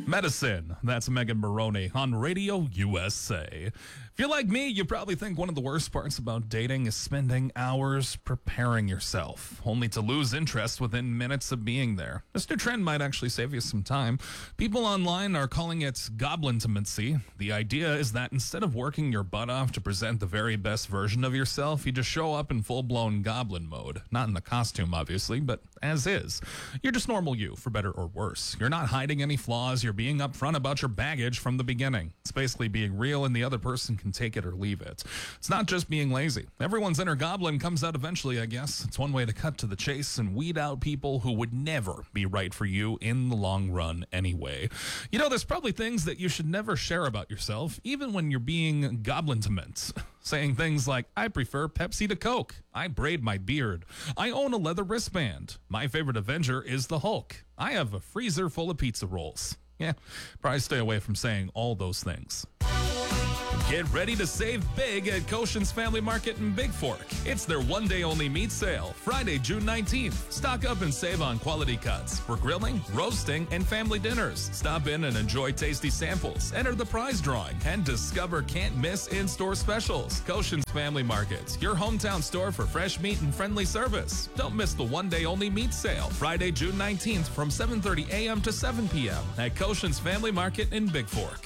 Medicine. That's Megan Maroney on Radio USA. If you're like me, you probably think one of the worst parts about dating is spending hours preparing yourself, only to lose interest within minutes of being there. This new trend might actually save you some time. People online are calling it goblintimacy. The idea is that instead of working your butt off to present the very best version of yourself, you just show up in full-blown goblin mode. Not in the costume, obviously, but as is. You're just normal you, for better or worse. You're not hiding any flaws. You're being upfront about your baggage from the beginning. It's basically being real, and the other person can take it or leave it. It's not just being lazy. Everyone's inner goblin comes out eventually, I guess. It's one way to cut to the chase and weed out people who would never be right for you in the long run anyway. You know, there's probably things that you should never share about yourself, even when you're being goblintimate. Saying things like, I prefer Pepsi to Coke. I braid my beard. I own a leather wristband. My favorite Avenger is the Hulk. I have a freezer full of pizza rolls. Yeah, probably stay away from saying all those things. Get ready to save big at Koshin's Family Market in Big Fork. It's their one-day-only meat sale, Friday, June 19th. Stock up and save on quality cuts for grilling, roasting, and family dinners. Stop in and enjoy tasty samples. Enter the prize drawing and discover can't-miss in-store specials. Koshin's Family Market, your hometown store for fresh meat and friendly service. Don't miss the one-day-only meat sale, Friday, June 19th from 7:30 a.m. to 7 p.m. at Koshin's Family Market in Big Fork.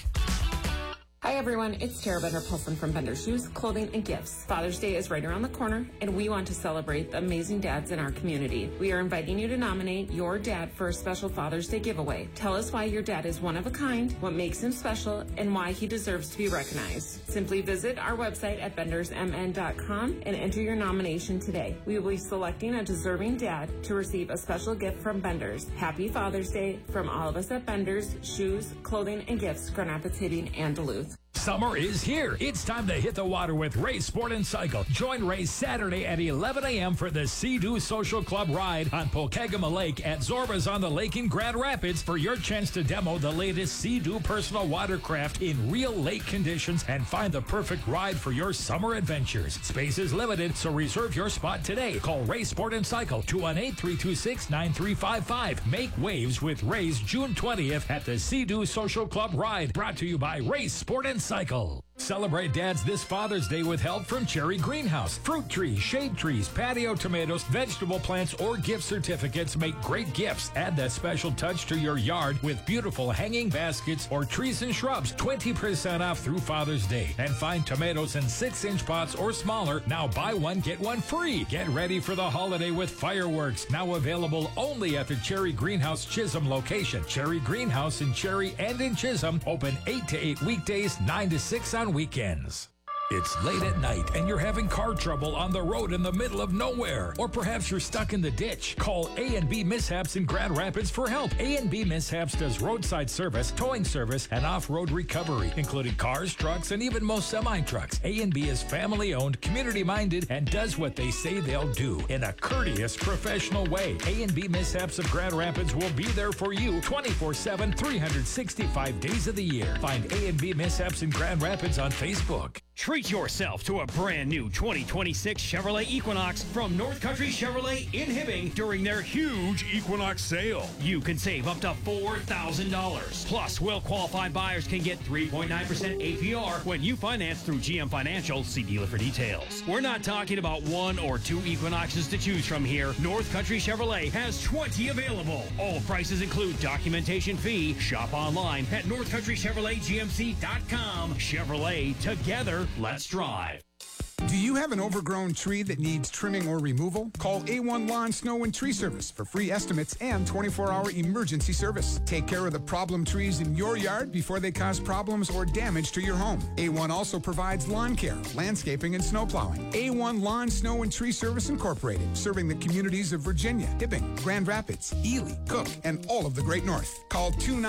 Hi everyone, it's Tara Bender-Pulson from Bender Shoes, Clothing, and Gifts. Father's Day is right around the corner, and we want to celebrate the amazing dads in our community. We are inviting you to nominate your dad for a special Father's Day giveaway. Tell us why your dad is one of a kind, what makes him special, and why he deserves to be recognized. Simply visit our website at bendersmn.com and enter your nomination today. We will be selecting a deserving dad to receive a special gift from Benders. Happy Father's Day from all of us at Benders, Shoes, Clothing, and Gifts, Grand Rapids, Hibbing, and Duluth. Summer is here. It's time to hit the water with Ray's Sport and Cycle. Join Ray Saturday at 11 a.m. for the Sea-Doo Social Club ride on Pokegama Lake at Zorba's on the Lake in Grand Rapids for your chance to demo the latest Sea-Doo personal watercraft in real lake conditions and find the perfect ride for your summer adventures. Space is limited, so reserve your spot today. Call Ray Sport and Cycle 218-326-9355. Make waves with Ray's June 20th at the Sea-Doo Social Club ride. Brought to you by Ray's Sport and Cycle. Celebrate dads this Father's Day with help from Cherry Greenhouse. Fruit trees, shade trees, patio tomatoes, vegetable plants, or gift certificates make great gifts. Add that special touch to your yard with beautiful hanging baskets or trees and shrubs. 20% off through Father's Day. And find tomatoes in 6-inch pots or smaller. Now buy one, get one free. Get ready for the holiday with fireworks. Now available only at the Cherry Greenhouse Chisholm location. Cherry Greenhouse in Cherry and in Chisholm. Open 8 to 8 weekdays, 9 to 6 on weekends. It's late at night and you're having car trouble on the road in the middle of nowhere. Or perhaps you're stuck in the ditch. Call A&B Mishaps in Grand Rapids for help. A&B Mishaps does roadside service, towing service, and off-road recovery, including cars, trucks, and even most semi-trucks. A&B is family-owned, community-minded, and does what they say they'll do in a courteous, professional way. A&B Mishaps of Grand Rapids will be there for you 24/7, 365 days of the year. Find A&B Mishaps in Grand Rapids on Facebook. Treat yourself to a brand new 2026 Chevrolet Equinox from North Country Chevrolet in Hibbing during their huge Equinox sale. You can save up to $4,000. Plus, well-qualified buyers can get 3.9% APR when you finance through GM Financial. See dealer for details. We're not talking about one or two Equinoxes to choose from here. North Country Chevrolet has 20 available. All prices include documentation fee. Shop online at northcountrychevroletgmc.com. Chevrolet, together. Let's drive. Do you have an overgrown tree that needs trimming or removal? Call A1 Lawn, Snow, and Tree Service for free estimates and 24-hour emergency service. Take care of the problem trees in your yard before they cause problems or damage to your home. A1 also provides lawn care, landscaping, and snow plowing. A1 Lawn, Snow, and Tree Service Incorporated, serving the communities of Virginia, Hibbing, Grand Rapids, Ely, Cook, and all of the Great North. Call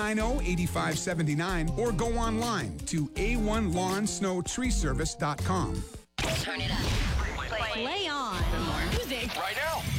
290-8579 or go online to a1lawnsnowtreeservice.com. Turn it up. Play on. More music. Right now.